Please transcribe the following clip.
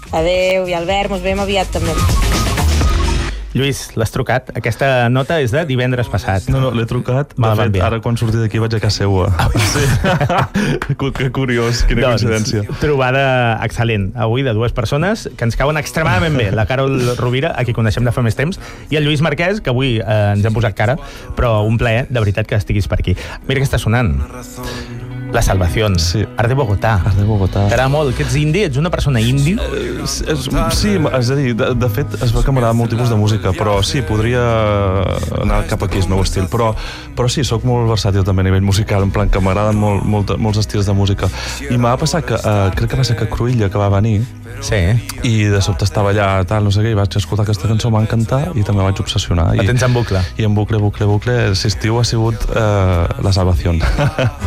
Adeu, i Albert, mos veiem aviat també. Lluís, l'has trucat? Aquesta nota és de divendres passat. No, l'he trucat. De fet, ara quan surti d'aquí vaig a casa seua. Sí. Que curiós, quina coincidència. Trobada excel·lent. Avui de dues persones que ens cauen extremadament bé. La Carol Rovira, a qui coneixem de fa més temps, i el Lluís Marquès, que avui ens hem posat cara, però un plaer, de veritat, que estiguis per aquí. Mira que està sonant. La Salvación. Sí. Art de Bogotà. Art de Bogotà. T'agrada molt, que ets indi? Ets una persona indi? Sí, és a dir, de fet es veu que m'agrada molt tipus de música, però sí, podria anar cap aquí, és el meu estil, però sí, sóc molt versàtil també a nivell musical, en plan que m'agraden molts estils de música. I m'ha passat que, crec que va ser que Cruïlla, que va venir, sí, i de sobte estava allà, tal, no sé què, i vaig escoltar aquesta cançó, m'va encantar i també vaig obsessionar. La tens en bucle. I en bucle, aquest estiu ha sigut La Salvación.